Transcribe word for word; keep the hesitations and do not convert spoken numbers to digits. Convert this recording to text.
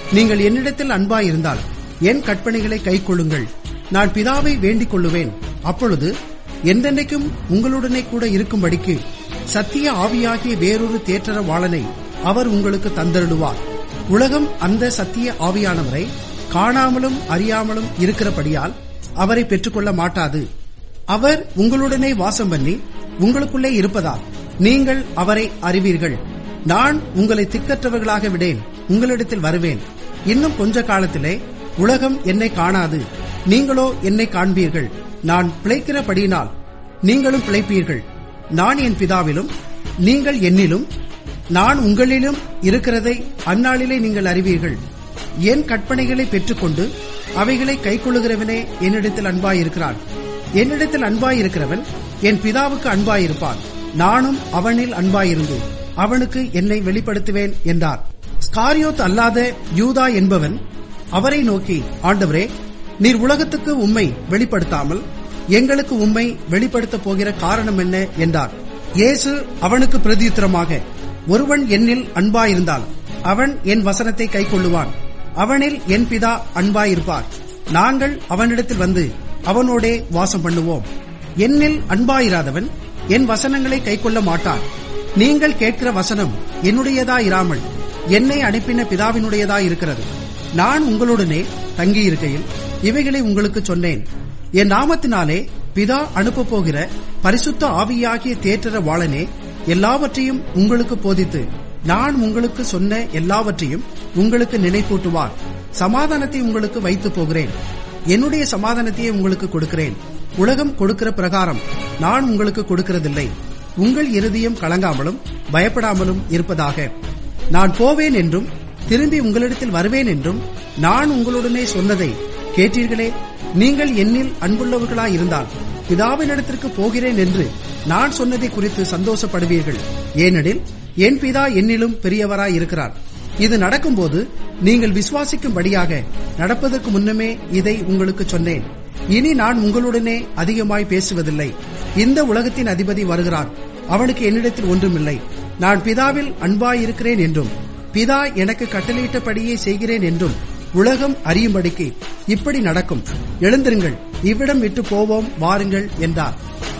நீங்கள் என்னிடத்தில் அன்பாயிருந்தால் என் கற்பனைகளை கைக்கொள்ளுங்கள். நான் பிதாவை வேண்டிக் கொள்ளுவேன். அப்பொழுது என்றென்றைக்கும் உங்களுடனே கூட இருக்கும்படிக்கு சத்திய ஆவியாகிய வேறொரு தேற்றரவாளனை அவர் உங்களுக்கு தந்தருளுவார். உலகம் அந்த சத்திய ஆவியானவரை காணாமலும் அறியாமலும் இருக்கிறபடியால் அவரை பெற்றுக்கொள்ள மாட்டாது. அவர் உங்களுடனே வாசம் பண்ணி உங்களுக்குள்ளே இருப்பதால் நீங்கள் அவரை அறிவீர்கள். நான் உங்களை திக்கற்றவர்களாக விடேன், உங்களிடத்தில் வருவேன். இன்னும் கொஞ்ச காலத்திலே உலகம் என்னை காணாது, நீங்களோ என்னை காண்பீர்கள். நான் பிழைக்கிறபடியினால் நீங்களும் பிழைப்பீர்கள். நான் என் பிதாவிலும் நீங்கள் என்னிலும் நான் உங்களிலும் இருக்கிறதை அந்நாளிலே நீங்கள் அறிவீர்கள். என் கற்பனைகளை பெற்றுக்கொண்டு அவைகளை கைக்கொள்ளுகிறவனே என்னிடத்தில் அன்பாயிருக்கிறான். என்னிடத்தில் அன்பாயிருக்கிறவன் என் பிதாவுக்கு அன்பாயிருப்பான். நானும் அவனில் அன்பாயிருந்து அவனுக்கு என்னை வெளிப்படுத்துவேன் என்றார். ஸ்காரியோத் அல்லாத யூதா என்பவன் அவரை நோக்கி, ஆண்டவரே, நீர் உலகத்துக்கு உம்மை வெளிப்படுத்தாமல் எங்களுக்கு உம்மை வெளிப்படுத்தப் போகிற காரணம் என்ன என்றார். இயேசு அவனுக்கு பிரதியுத்தரமாக, ஒருவன் என்னில் அன்பாயிருந்தால் அவன் என் வசனத்தை கைக்கொள்ளுவான். அவனில் என் பிதா அன்பாயிருப்பார். நாங்கள் அவனிடத்தில் வந்து அவனோடே வாசம் பண்ணுவோம். என்னில் அன்பாயிராதவன் என் வசனங்களை கைக்கொள்ள மாட்டான். நீங்கள் கேட்கிற வசனம் என்னுடையதாயிராமல் என்னை அனுப்பின பிதாவினுடையதாயிருக்கிறது. நான் உங்களுடனே தங்கியிருக்கையில் இவைகளை உங்களுக்கு சொன்னேன். என் நாமத்தினாலே பிதா அனுப்ப போகிற பரிசுத்த ஆவியாகிய தேற்றரவாளனே எல்லாவற்றையும் உங்களுக்கு போதித்து நான் உங்களுக்கு சொன்ன எல்லாவற்றையும் உங்களுக்கு நினைப்பூட்டுவார். சமாதானத்தை உங்களுக்கு வைத்து போகிறேன், என்னுடைய சமாதானத்தையே உங்களுக்கு கொடுக்கிறேன். உலகம் கொடுக்கிற பிரகாரம் நான் உங்களுக்கு கொடுக்கிறதில்லை. உங்கள் இருதயம் கலங்காமலும் பயப்படாமலும் இருப்பதாக. நான் போவேன் என்றும் திரும்பி உங்களிடத்தில் வருவேன் என்றும் நான் உங்களுடனே சொன்னதை கேட்டீர்களே. நீங்கள் என்னில் அன்புள்ளவர்களாயிருந்தால் பிதாவினிடத்திற்கு போகிறேன் என்று நான் சொன்னதை குறித்து சந்தோஷப்படுவீர்கள். ஏனெனில் என் பிதா என்னிலும் பெரியவராயிருக்கிறார். இது நடக்கும்போது நீங்கள் விசுவாசிக்கும்படியாக நடப்பதற்கு முன்னமே இதை உங்களுக்கு சொன்னேன். இனி நான் உங்களுடனே அதிகமாய் பேசுவதில்லை. இந்த உலகத்தின் அதிபதி வருகிறான், அவனுக்கு என்னிடத்தில் ஒன்றுமில்லை. நான் பிதாவில் அன்பாயிருக்கிறேன் என்றும் பிதா எனக்கு கட்டளையிட்டபடியே செய்கிறேன் என்றும் உலகம் அறியும்படிக்கு இப்படி நடக்கும். எழுந்திருங்கள், இவ்விடம் விட்டு போவோம் வாருங்கள் என்றார்.